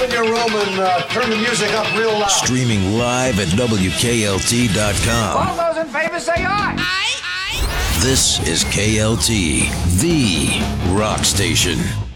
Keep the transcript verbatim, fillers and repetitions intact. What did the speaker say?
in your room and uh, turn the music up real loud. Streaming live at W K L T dot com. All those in favor say aye. Aye, aye. This is K L T, the rock station.